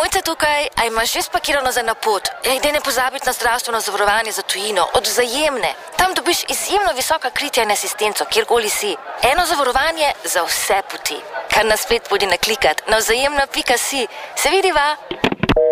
Mate tukaj, a imaš že spakirano za na pot? Daj ne pozabiti na zdravstveno zavarovanje za tujino, od Vzajemne. Tam dobiš izjemno visoka kritja in asistenco, kjerkoli si. Eno zavarovanje za vse poti. Kar na splet podi naklikat na vzajemno.si. Se vidiva?